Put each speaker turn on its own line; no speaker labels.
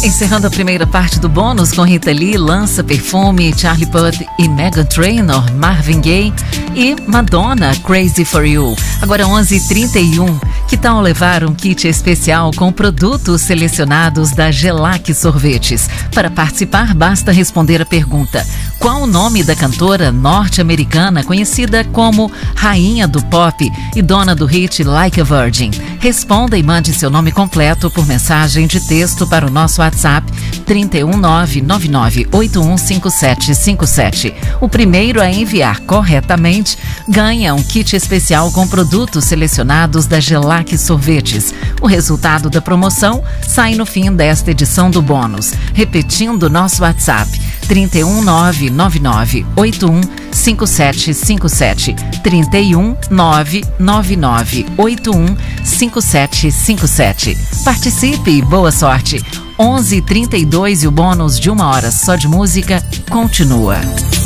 Encerrando a primeira parte do bônus com Rita Lee, Lança Perfume, Charlie Puth e Meghan Trainor, Marvin Gaye e Madonna, Crazy for You. Agora 11h31, que tal levar um kit especial com produtos selecionados da Gelac Sorvetes? Para participar, basta responder a pergunta: qual o nome da cantora norte-americana conhecida como Rainha do Pop e dona do hit Like a Virgin? Responda e mande seu nome completo por mensagem de texto para o nosso WhatsApp 31999815757. O primeiro a enviar corretamente ganha um kit especial com produtos selecionados da Gelac Sorvetes. O resultado da promoção sai no fim desta edição do bônus. Repetindo nosso WhatsApp 31999815757, 31999815757. Participe e boa sorte. 11h32 e o bônus de 1 hora só de música continua.